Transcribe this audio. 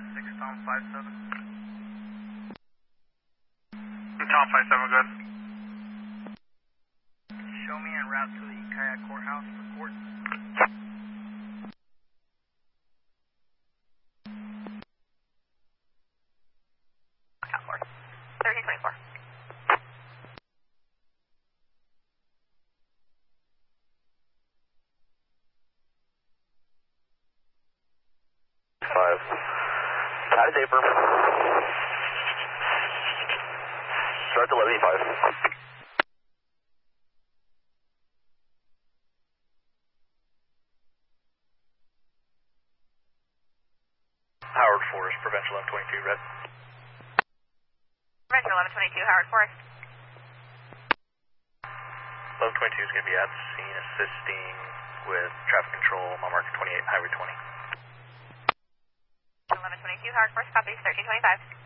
6 Tom 57. Tom 57, good. Show me en route to the Kayak Courthouse for court. Count 4. 1324. Got it, April. Start to 11.5. Howard Forest, Provincial 1122, red. Provincial 1122, Howard Forest. 1122 is going to be at the scene assisting with traffic control, mile marker 28, Highway 20. 1122, Howard Forest, copy, 1325.